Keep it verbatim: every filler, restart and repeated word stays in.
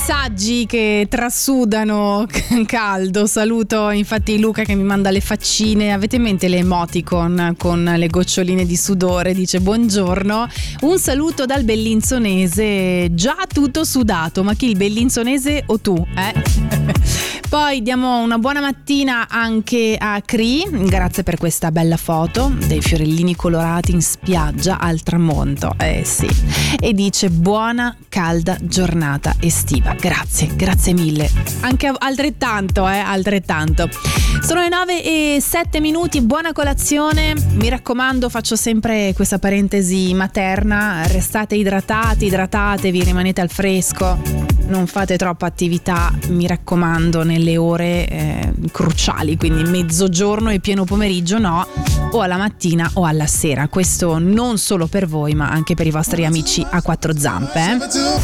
Messaggi che trasudano caldo. Saluto infatti Luca che mi manda le faccine. Avete in mente le emoticon con le goccioline di sudore? Dice buongiorno, un saluto dal bellinzonese, già tutto sudato. Ma chi, il bellinzonese o tu? Eh? Poi diamo una buona mattina anche a Cri, grazie per questa bella foto dei fiorellini colorati in spiaggia al tramonto. Eh sì. E dice buona calda giornata estiva. Grazie, grazie mille. Anche altrettanto, eh, altrettanto. Sono le nove e sette minuti, buona colazione. Mi raccomando, faccio sempre questa parentesi materna, restate idratati, idratatevi, rimanete al fresco. Non fate troppa attività, mi raccomando, nelle ore eh, cruciali, quindi mezzogiorno e pieno pomeriggio no, o alla mattina o alla sera. Questo non solo per voi, ma anche per i vostri amici a quattro zampe. Eh?